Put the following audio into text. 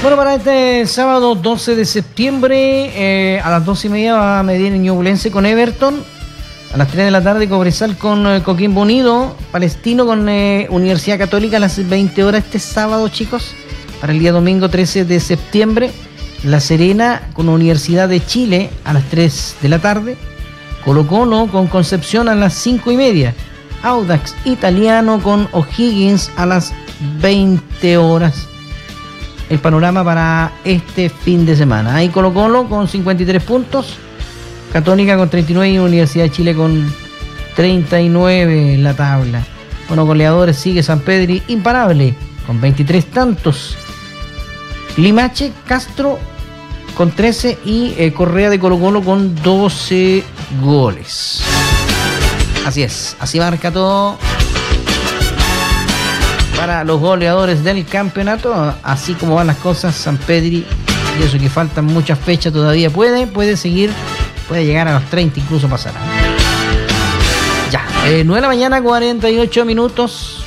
Bueno, para este sábado 12 de septiembre, a las 12:30 va a medir Ñublense con Everton. A las 3 de la tarde, Cobresal con Coquimbo Unido. Palestino con Universidad Católica a las 20 horas este sábado, chicos. Para el día domingo 13 de septiembre, La Serena con Universidad de Chile a las 3 de la tarde. Colo-Colo con Concepción a las 5:30. Audax Italiano con O'Higgins a las 20 horas. El panorama para este fin de semana. Hay Colo-Colo con 53 puntos, Católica con 39 y Universidad de Chile con 39 en la tabla. Bueno, goleadores sigue San Pedri imparable con 23 tantos. Limache, Castro con 13 y Correa de Colo-Colo con 12 goles. Así es, así marca todo para los goleadores del campeonato, así como van las cosas. San Pedri, y eso que faltan muchas fechas todavía, puede seguir, puede llegar a los 30, incluso pasará. Ya, 9 de la mañana, 48 minutos.